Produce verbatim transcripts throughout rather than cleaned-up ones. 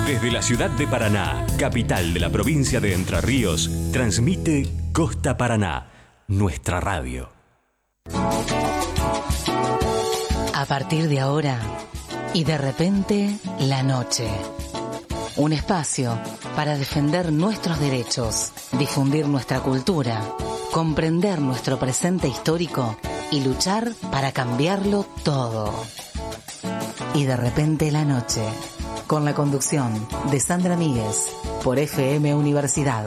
Desde la ciudad de Paraná, capital de la provincia de Entre Ríos, transmite Costa Paraná, nuestra radio. A partir de ahora, y de repente, la noche. Un espacio para defender nuestros derechos, difundir nuestra cultura, comprender nuestro presente histórico y luchar para cambiarlo todo. Y de repente la noche, con la conducción de Sandra Míguez, por F M Universidad.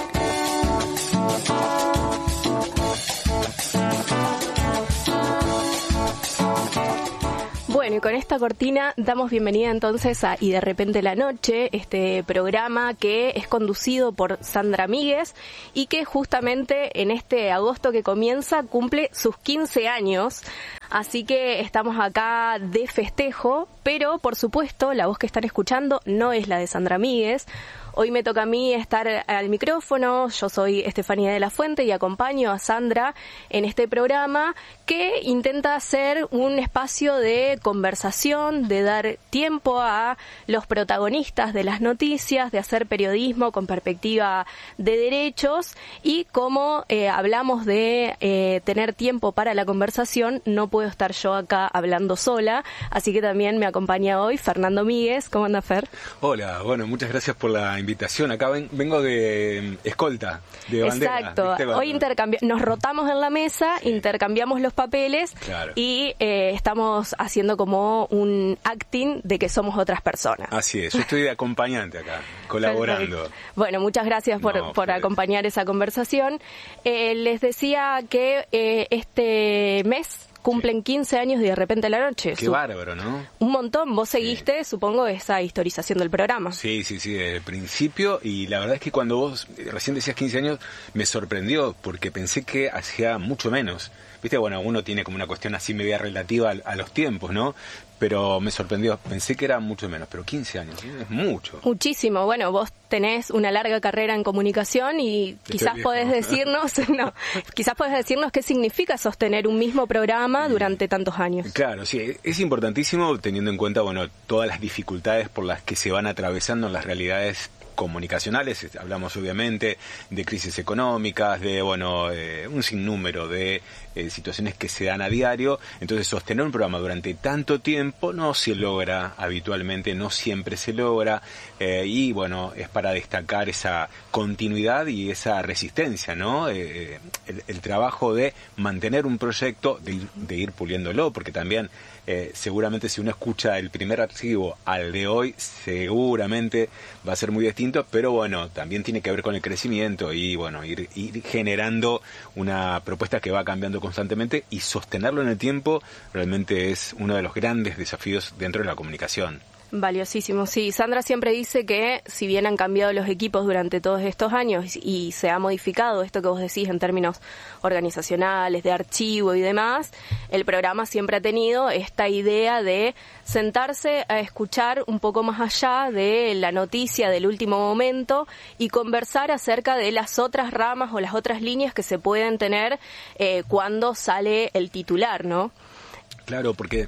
Bueno, y con esta cortina damos bienvenida entonces a Y de repente la noche, este programa que es conducido por Sandra Míguez y que justamente en este agosto que comienza cumple sus quince años. Así que estamos acá de festejo, pero por supuesto la voz que están escuchando no es la de Sandra Míguez. Hoy me toca a mí estar al micrófono, yo soy Estefanía de la Fuente y acompaño a Sandra en este programa que intenta ser un espacio de conversación, de dar tiempo a los protagonistas de las noticias, de hacer periodismo con perspectiva de derechos y como eh, hablamos de eh, tener tiempo para la conversación, no puedo estar yo acá hablando sola, así que también me acompaña hoy Fernando Míguez. ¿Cómo anda, Fer? Hola, bueno, muchas gracias por la invitación. Acá ven, vengo de escolta, de bandera. Exacto. Hoy intercambi- nos rotamos en la mesa, sí. Intercambiamos los papeles, claro. y eh, estamos haciendo como un acting de que somos otras personas. Así es, yo estoy de acompañante acá, colaborando. Perfecto. Bueno, muchas gracias por, no, por acompañar esa conversación. Eh, les decía que eh, este mes cumplen quince años y de repente a la noche. Qué bárbaro, ¿no? Un montón. Vos seguiste, sí. supongo, esa historización del programa. Sí, sí, sí, desde el principio. Y la verdad es que cuando vos recién decías quince años, me sorprendió, porque pensé que hacía mucho menos. Viste, bueno, uno tiene como una cuestión así media relativa a, a los tiempos, ¿no? Pero me sorprendió, pensé que era mucho menos, pero quince años, ¿sí? Es mucho. Muchísimo. Bueno, vos tenés una larga carrera en comunicación y quizás podés decirnos, no, quizás podés decirnos qué significa sostener un mismo programa durante tantos años. Claro, sí, es importantísimo teniendo en cuenta, bueno, todas las dificultades por las que se van atravesando en las realidades comunicacionales. Hablamos obviamente de crisis económicas, de bueno eh, un sinnúmero de eh, situaciones que se dan a diario. Entonces sostener un programa durante tanto tiempo no se logra habitualmente, no siempre se logra, eh, y bueno, es para destacar esa continuidad y esa resistencia, ¿no? Eh, el, el trabajo de mantener un proyecto, de ir, de ir puliéndolo, porque también Eh, seguramente si uno escucha el primer archivo al de hoy, seguramente va a ser muy distinto, pero bueno, también tiene que ver con el crecimiento y bueno, ir, ir generando una propuesta que va cambiando constantemente, y sostenerlo en el tiempo realmente es uno de los grandes desafíos dentro de la comunicación. Valiosísimo, sí. Sandra siempre dice que si bien han cambiado los equipos durante todos estos años y se ha modificado esto que vos decís en términos organizacionales, de archivo y demás, el programa siempre ha tenido esta idea de sentarse a escuchar un poco más allá de la noticia del último momento y conversar acerca de las otras ramas o las otras líneas que se pueden tener eh, cuando sale el titular, ¿no? Claro, porque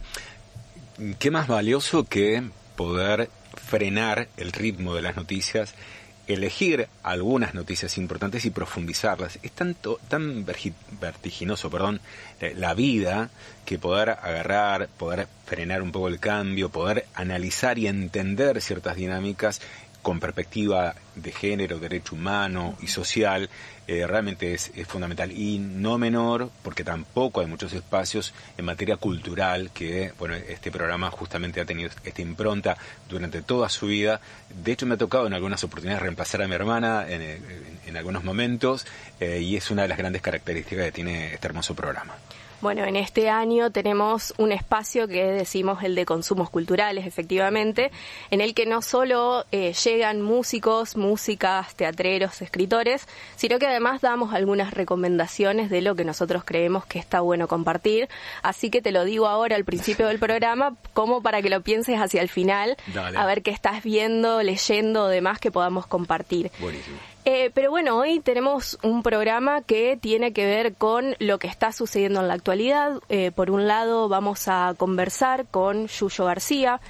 qué más valioso que poder frenar el ritmo de las noticias, elegir algunas noticias importantes y profundizarlas. Es tanto, tan vertiginoso, perdón, la vida, que poder agarrar, poder frenar un poco el cambio, poder analizar y entender ciertas dinámicas con perspectiva de género, derecho humano y social, eh, realmente es, es fundamental. Y no menor, porque tampoco hay muchos espacios en materia cultural, que bueno, este programa justamente ha tenido esta impronta durante toda su vida. De hecho, me ha tocado en algunas oportunidades reemplazar a mi hermana en, en, en algunos momentos, eh, y es una de las grandes características que tiene este hermoso programa. Bueno, en este año tenemos un espacio que decimos el de consumos culturales, efectivamente, en el que no solo eh, llegan músicos, músicas, teatreros, escritores, sino que además damos algunas recomendaciones de lo que nosotros creemos que está bueno compartir. Así que te lo digo ahora al principio del programa, como para que lo pienses hacia el final, Dale. A ver qué estás viendo, leyendo o demás que podamos compartir. Buenísimo. Eh, pero bueno, hoy tenemos un programa que tiene que ver con lo que está sucediendo en la actualidad. Eh, por un lado, vamos a conversar con Yuyo García,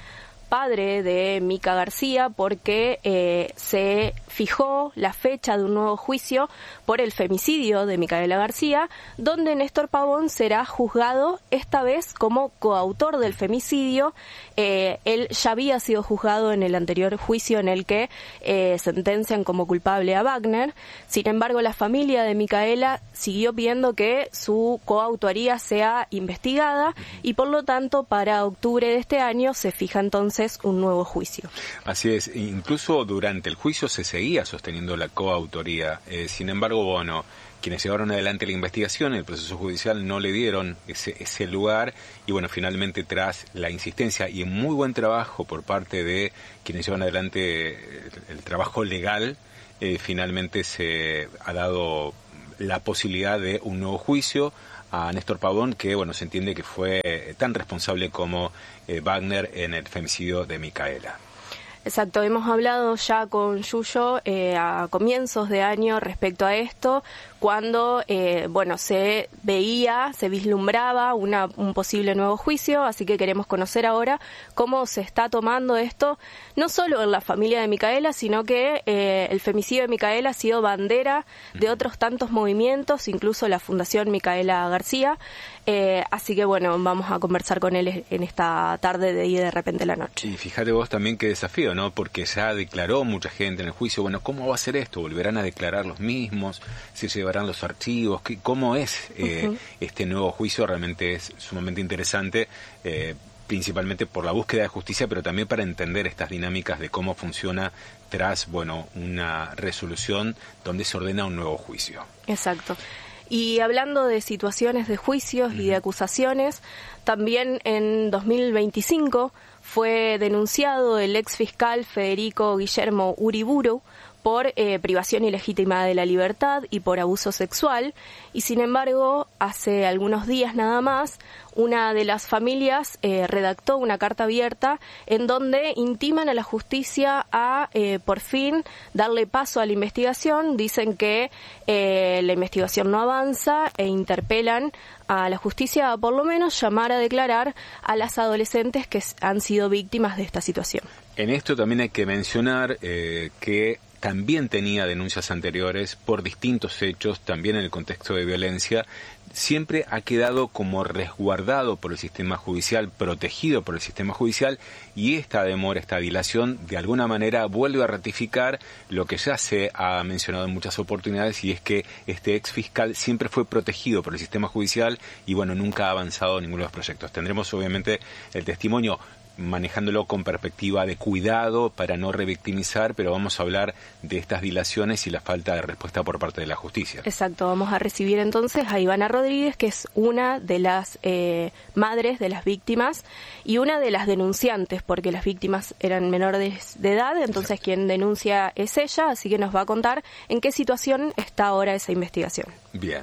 padre de Mica García, porque eh, se fijó la fecha de un nuevo juicio por el femicidio de Micaela García, donde Néstor Pavón será juzgado esta vez como coautor del femicidio. Eh, él ya había sido juzgado en el anterior juicio en el que eh, sentencian como culpable a Wagner. Sin embargo, la familia de Micaela siguió pidiendo que su coautoría sea investigada y por lo tanto para octubre de este año se fija entonces un nuevo juicio. Así es, incluso durante el juicio se seguía sosteniendo la coautoría. Eh, sin embargo, bueno, quienes llevaron adelante la investigación, el proceso judicial, no le dieron ese, ese lugar y bueno, finalmente tras la insistencia y muy buen trabajo por parte de quienes llevan adelante el, el trabajo legal, eh, finalmente se ha dado la posibilidad de un nuevo juicio a Néstor Pavón, que bueno, se entiende que fue tan responsable como eh, Wagner en el femicidio de Micaela. Exacto, hemos hablado ya con Yuyo eh, a comienzos de año respecto a esto, cuando eh, bueno se veía, se vislumbraba una, un posible nuevo juicio, así que queremos conocer ahora cómo se está tomando esto, no solo en la familia de Micaela, sino que eh, el femicidio de Micaela ha sido bandera de otros tantos movimientos, incluso la Fundación Micaela García, eh, así que bueno, vamos a conversar con él en esta tarde de Y de Repente la Noche. Y fíjate vos también qué desafío, ¿no? Porque ya declaró mucha gente en el juicio, bueno, ¿cómo va a ser esto? ¿Volverán a declarar los mismos? ¿Se llevarán los archivos? ¿Qué, ¿Cómo es eh, uh-huh. este nuevo juicio? Realmente es sumamente interesante, eh, principalmente por la búsqueda de justicia, pero también para entender estas dinámicas de cómo funciona tras, bueno, una resolución donde se ordena un nuevo juicio. Exacto. Y hablando de situaciones de juicios uh-huh. y de acusaciones, también en dos mil veinticinco fue denunciado el ex fiscal Federico Guillermo Uriburu por eh, privación ilegítima de la libertad y por abuso sexual, y sin embargo, hace algunos días nada más, una de las familias eh, redactó una carta abierta en donde intiman a la justicia a, eh, por fin, darle paso a la investigación. Dicen que eh, la investigación no avanza e interpelan a la justicia a por lo menos llamar a declarar a las adolescentes que han sido víctimas de esta situación. En esto también hay que mencionar eh, que también tenía denuncias anteriores por distintos hechos, también en el contexto de violencia. Siempre ha quedado como resguardado por el sistema judicial, protegido por el sistema judicial, y esta demora, esta dilación, de alguna manera vuelve a ratificar lo que ya se ha mencionado en muchas oportunidades, y es que este ex fiscal siempre fue protegido por el sistema judicial y bueno, nunca ha avanzado ninguno de los proyectos. Tendremos obviamente el testimonio manejándolo con perspectiva de cuidado para no revictimizar, pero vamos a hablar de estas dilaciones y la falta de respuesta por parte de la justicia. Exacto, vamos a recibir entonces a Ivana Rodríguez, que es una de las eh, madres de las víctimas y una de las denunciantes, porque las víctimas eran menores de edad, entonces Exacto. Quien denuncia es ella, así que nos va a contar en qué situación está ahora esa investigación. Bien.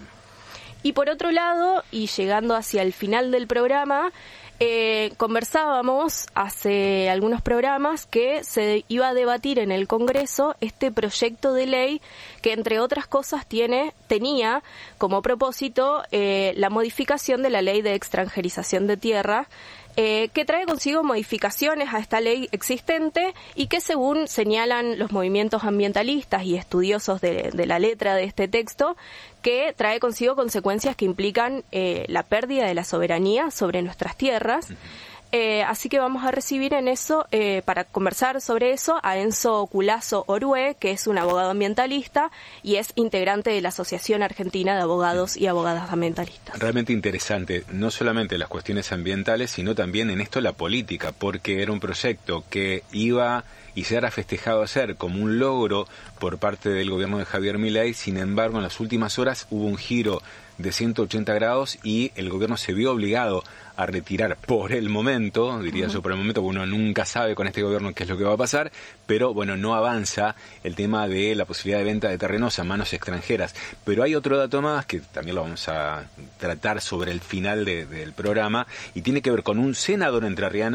Y por otro lado, y llegando hacia el final del programa, Eh, conversábamos hace algunos programas que se iba a debatir en el Congreso este proyecto de ley que, entre otras cosas, tiene tenía como propósito eh, la modificación de la ley de extranjerización de tierra, eh, que trae consigo modificaciones a esta ley existente y que, según señalan los movimientos ambientalistas y estudiosos de, de la letra de este texto, que trae consigo consecuencias que implican eh, la pérdida de la soberanía sobre nuestras tierras. Eh, así que vamos a recibir en eso, eh, para conversar sobre eso, a Enzo Culazo Orue, que es un abogado ambientalista y es integrante de la Asociación Argentina de Abogados y Abogadas Ambientalistas. Realmente interesante, no solamente las cuestiones ambientales, sino también en esto la política, porque era un proyecto que iba y se era festejado ayer como un logro por parte del gobierno de Javier Milei. Sin embargo, en las últimas horas hubo un giro de ciento ochenta grados y el gobierno se vio obligado a retirar por el momento, diría uh-huh. yo por el momento, porque uno nunca sabe con este gobierno qué es lo que va a pasar, pero bueno, no avanza el tema de la posibilidad de venta de terrenos a manos extranjeras. Pero hay otro dato más que también lo vamos a tratar sobre el final de, del programa, y tiene que ver con un senador entrerriano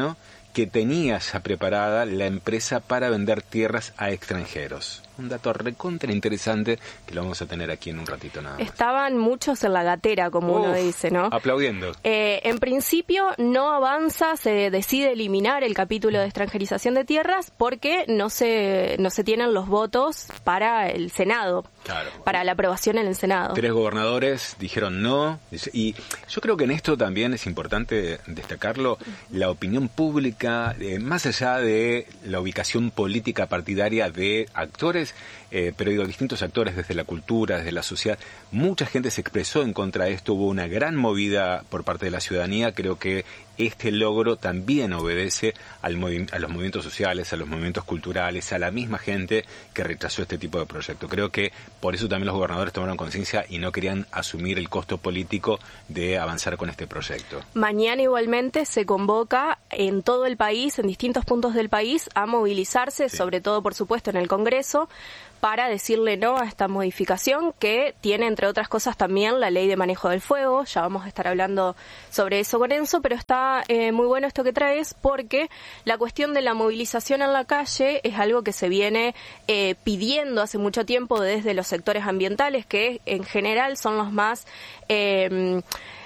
que tenía ya preparada la empresa para vender tierras a extranjeros. Un dato recontra interesante que lo vamos a tener aquí en un ratito nada más. Estaban muchos en la gatera, como Uf, uno dice, ¿no? Aplaudiendo. Eh, en principio no avanza, se decide eliminar el capítulo de extranjerización de tierras porque no se, no se tienen los votos para el Senado, Claro. para la aprobación en el Senado. Tres gobernadores dijeron no, y yo creo que en esto también es importante destacarlo, la opinión pública, eh, más allá de la ubicación política partidaria de actores, eh, pero digo, distintos actores desde la cultura, desde la sociedad, mucha gente se expresó en contra de esto, hubo una gran movida por parte de la ciudadanía, creo que este logro también obedece al movi- a los movimientos sociales, a los movimientos culturales, a la misma gente que rechazó este tipo de proyecto. Creo que por eso también los gobernadores tomaron conciencia y no querían asumir el costo político de avanzar con este proyecto. Mañana igualmente se convoca en todo el país, en distintos puntos del país, a movilizarse, Sí. sobre todo, por supuesto, en el Congreso, para decirle no a esta modificación que tiene, entre otras cosas, también la ley de manejo del fuego. Ya vamos a estar hablando sobre eso con Enzo, pero está eh, muy bueno esto que traes porque la cuestión de la movilización en la calle es algo que se viene eh, pidiendo hace mucho tiempo desde los sectores ambientales, que en general son los más... Eh,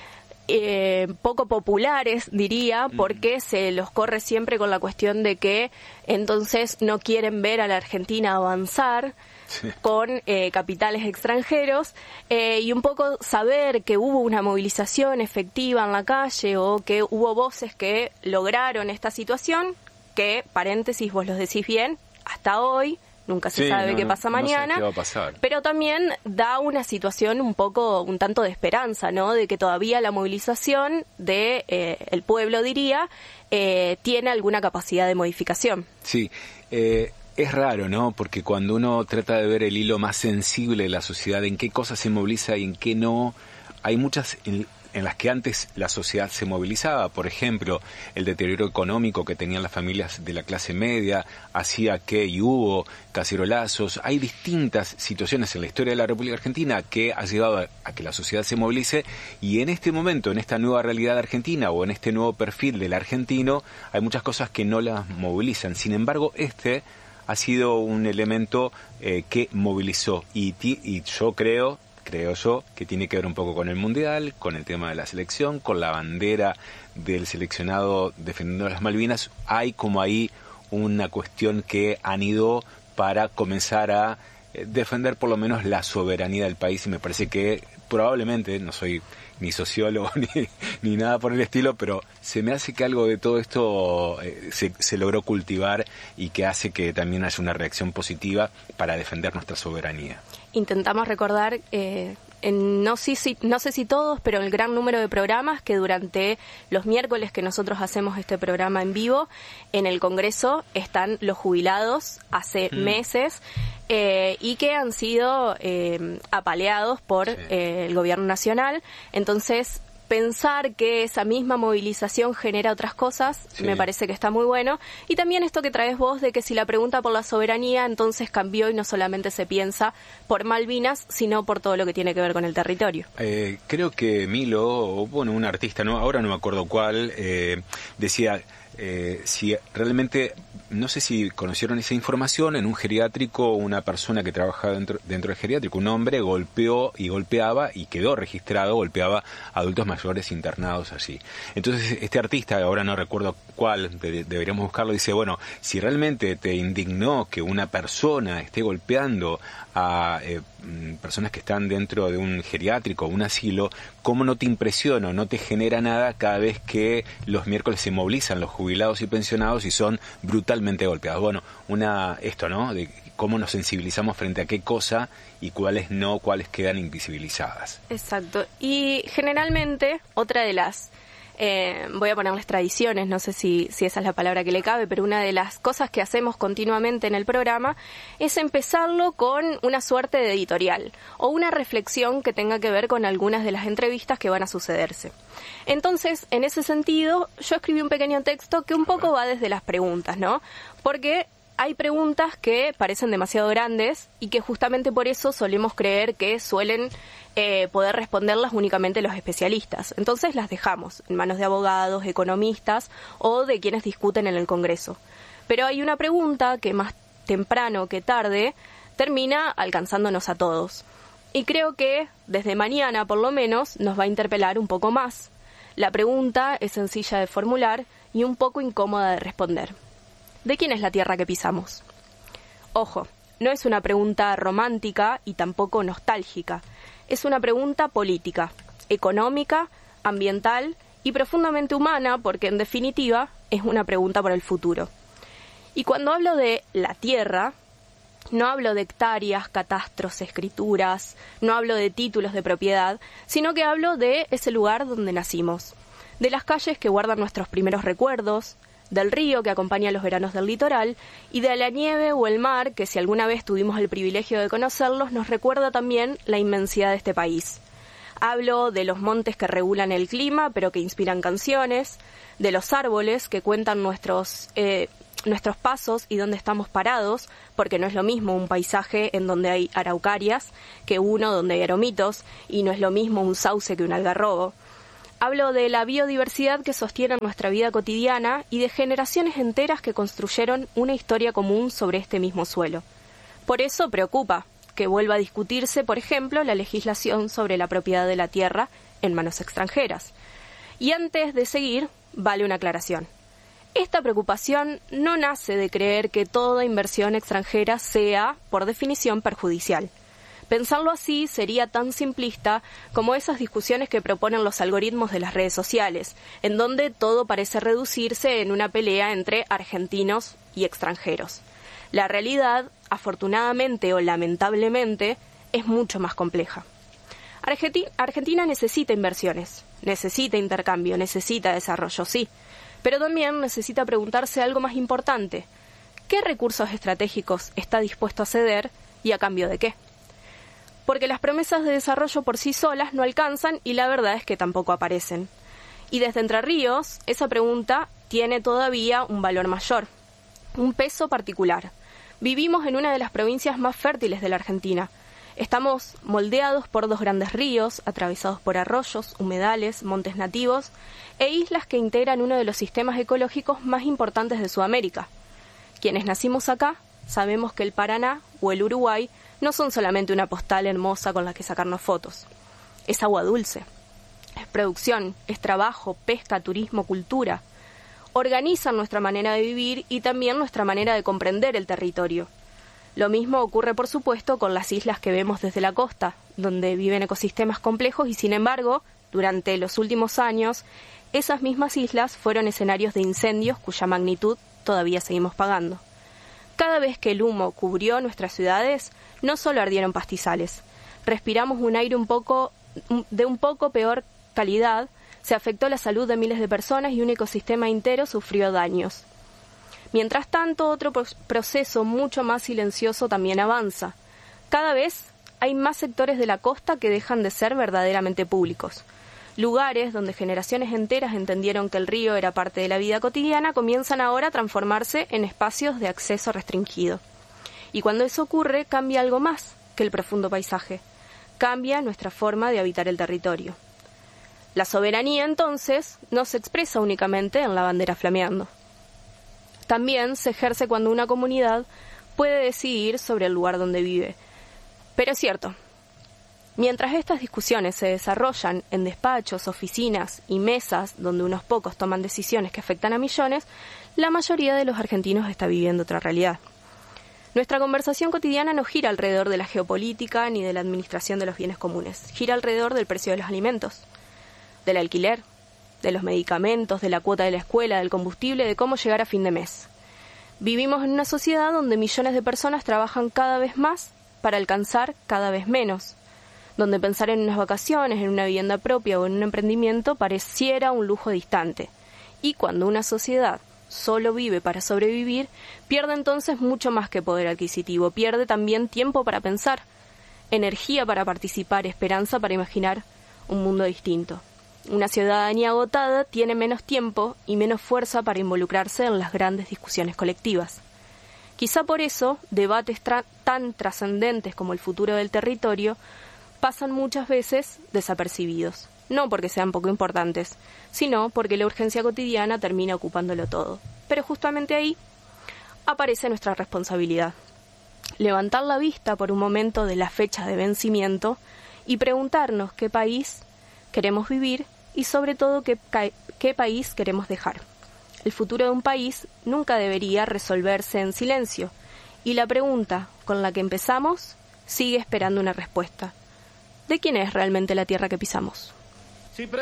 Eh, poco populares, diría, porque se los corre siempre con la cuestión de que entonces no quieren ver a la Argentina avanzar Sí. con eh, capitales extranjeros, eh, y un poco saber que hubo una movilización efectiva en la calle o que hubo voces que lograron esta situación, que, paréntesis, vos los decís bien, hasta hoy nunca se Sí, sabe no, qué no, pasa no sé mañana, qué va a pasar. pero también da una situación un poco, un tanto de esperanza, ¿no? De que todavía la movilización de eh, el pueblo, diría, eh, tiene alguna capacidad de modificación. Sí, eh, es raro, ¿no? Porque cuando uno trata de ver el hilo más sensible de la sociedad, en qué cosas se moviliza y en qué no, hay muchas en, en las que antes la sociedad se movilizaba. Por ejemplo, el deterioro económico que tenían las familias de la clase media hacía que, y hubo cacerolazos. Hay distintas situaciones en la historia de la República Argentina que ha llevado a, a que la sociedad se movilice, y en este momento, en esta nueva realidad argentina o en este nuevo perfil del argentino, hay muchas cosas que no las movilizan. Sin embargo, este ha sido un elemento eh, que movilizó, y, ti, y yo creo... creo yo, que tiene que ver un poco con el Mundial, con el tema de la selección, con la bandera del seleccionado defendiendo las Malvinas. Hay como ahí una cuestión que han ido para comenzar a eh, defender por lo menos la soberanía del país, y me parece que probablemente, no soy ni sociólogo ni, ni nada por el estilo, pero se me hace que algo de todo esto eh, se, se logró cultivar y que hace que también haya una reacción positiva para defender nuestra soberanía. Intentamos recordar, eh, en, no, sé si, no sé si todos, pero el gran número de programas que durante los miércoles que nosotros hacemos este programa en vivo, en el Congreso están los jubilados hace mm. meses, eh, y que han sido eh, apaleados por sí. eh, el gobierno nacional. Entonces, pensar que esa misma movilización genera otras cosas, sí. me parece que está muy bueno. Y también esto que traes vos de que si la pregunta por la soberanía entonces cambió y no solamente se piensa por Malvinas, sino por todo lo que tiene que ver con el territorio. Eh, creo que Milo, bueno, un artista, no, ahora no me acuerdo cuál, eh, decía... Eh, si realmente, no sé si conocieron esa información, en un geriátrico una persona que trabajaba dentro, dentro del geriátrico, un hombre golpeó y golpeaba y quedó registrado, golpeaba a adultos mayores internados allí. Entonces este artista, ahora no recuerdo cuál, de, deberíamos buscarlo, dice, bueno, si realmente te indignó que una persona esté golpeando a eh, personas que están dentro de un geriátrico o un asilo, ¿cómo no te impresiona, no te genera nada cada vez que los miércoles se movilizan los jubilados y pensionados y son brutalmente golpeados? Bueno, una esto, ¿no? De cómo nos sensibilizamos frente a qué cosa y cuáles no, cuáles quedan invisibilizadas. Exacto. Y generalmente, otra de las Eh, voy a ponerles tradiciones, no sé si, si esa es la palabra que le cabe, pero una de las cosas que hacemos continuamente en el programa es empezarlo con una suerte de editorial o una reflexión que tenga que ver con algunas de las entrevistas que van a sucederse. Entonces, en ese sentido, yo escribí un pequeño texto que un poco va desde las preguntas, ¿no? Porque hay preguntas que parecen demasiado grandes y que justamente por eso solemos creer que suelen eh, poder responderlas únicamente los especialistas. Entonces las dejamos en manos de abogados, economistas o de quienes discuten en el Congreso. Pero hay una pregunta que más temprano que tarde termina alcanzándonos a todos. Y creo que desde mañana, por lo menos, nos va a interpelar un poco más. La pregunta es sencilla de formular y un poco incómoda de responder. ¿De quién es la tierra que pisamos? Ojo, no es una pregunta romántica y tampoco nostálgica. Es una pregunta política, económica, ambiental y profundamente humana porque, en definitiva, es una pregunta por el futuro. Y cuando hablo de la tierra, no hablo de hectáreas, catastros, escrituras, no hablo de títulos de propiedad, sino que hablo de ese lugar donde nacimos, de las calles que guardan nuestros primeros recuerdos, del río que acompaña los veranos del litoral y de la nieve o el mar que, si alguna vez tuvimos el privilegio de conocerlos, nos recuerda también la inmensidad de este país. Hablo de los montes que regulan el clima pero que inspiran canciones, de los árboles que cuentan nuestros eh, nuestros pasos y dónde estamos parados, porque no es lo mismo un paisaje en donde hay araucarias que uno donde hay aromitos, y no es lo mismo un sauce que un algarrobo. Hablo de la biodiversidad que sostiene nuestra vida cotidiana y de generaciones enteras que construyeron una historia común sobre este mismo suelo. Por eso preocupa que vuelva a discutirse, por ejemplo, la legislación sobre la propiedad de la tierra en manos extranjeras. Y antes de seguir, vale una aclaración. Esta preocupación no nace de creer que toda inversión extranjera sea, por definición, perjudicial. Pensarlo así sería tan simplista como esas discusiones que proponen los algoritmos de las redes sociales, en donde todo parece reducirse en una pelea entre argentinos y extranjeros. La realidad, afortunadamente o lamentablemente, es mucho más compleja. Argenti- Argentina necesita inversiones, necesita intercambio, necesita desarrollo, sí, pero también necesita preguntarse algo más importante. ¿Qué recursos estratégicos está dispuesto a ceder y a cambio de qué? Porque las promesas de desarrollo por sí solas no alcanzan y la verdad es que tampoco aparecen. Y desde Entre Ríos, esa pregunta tiene todavía un valor mayor, un peso particular. Vivimos en una de las provincias más fértiles de la Argentina. Estamos moldeados por dos grandes ríos, atravesados por arroyos, humedales, montes nativos e islas que integran uno de los sistemas ecológicos más importantes de Sudamérica. Quienes nacimos acá sabemos que el Paraná o el Uruguay no son solamente una postal hermosa con la que sacarnos fotos. Es agua dulce, es producción, es trabajo, pesca, turismo, cultura. Organizan nuestra manera de vivir y también nuestra manera de comprender el territorio. Lo mismo ocurre, por supuesto, con las islas que vemos desde la costa, donde viven ecosistemas complejos y, sin embargo, durante los últimos años, esas mismas islas fueron escenarios de incendios cuya magnitud todavía seguimos pagando. Cada vez que el humo cubrió nuestras ciudades, no solo ardieron pastizales, respiramos un aire un poco, de un poco peor calidad, se afectó la salud de miles de personas y un ecosistema entero sufrió daños. Mientras tanto, otro proceso mucho más silencioso también avanza. Cada vez hay más sectores de la costa que dejan de ser verdaderamente públicos. Lugares donde generaciones enteras entendieron que el río era parte de la vida cotidiana comienzan ahora a transformarse en espacios de acceso restringido. Y cuando eso ocurre, cambia algo más que el profundo paisaje. Cambia nuestra forma de habitar el territorio. La soberanía, entonces, no se expresa únicamente en la bandera flameando. También se ejerce cuando una comunidad puede decidir sobre el lugar donde vive. Pero es cierto, mientras estas discusiones se desarrollan en despachos, oficinas y mesas donde unos pocos toman decisiones que afectan a millones, la mayoría de los argentinos está viviendo otra realidad. Nuestra conversación cotidiana no gira alrededor de la geopolítica ni de la administración de los bienes comunes, gira alrededor del precio de los alimentos, del alquiler, de los medicamentos, de la cuota de la escuela, del combustible, de cómo llegar a fin de mes. Vivimos en una sociedad donde millones de personas trabajan cada vez más para alcanzar cada vez menos, donde pensar en unas vacaciones, en una vivienda propia o en un emprendimiento pareciera un lujo distante. Y cuando una sociedad solo vive para sobrevivir, pierde entonces mucho más que poder adquisitivo, pierde también tiempo para pensar, energía para participar, esperanza para imaginar un mundo distinto. Una ciudadanía agotada tiene menos tiempo y menos fuerza para involucrarse en las grandes discusiones colectivas. Quizá por eso, debates tra- tan trascendentes como el futuro del territorio pasan muchas veces desapercibidos. No porque sean poco importantes, sino porque la urgencia cotidiana termina ocupándolo todo. Pero justamente ahí aparece nuestra responsabilidad. Levantar la vista por un momento de la fecha de vencimiento y preguntarnos qué país queremos vivir y sobre todo qué, qué país queremos dejar. El futuro de un país nunca debería resolverse en silencio y la pregunta con la que empezamos sigue esperando una respuesta. ¿De quién es realmente la tierra que pisamos? Sí,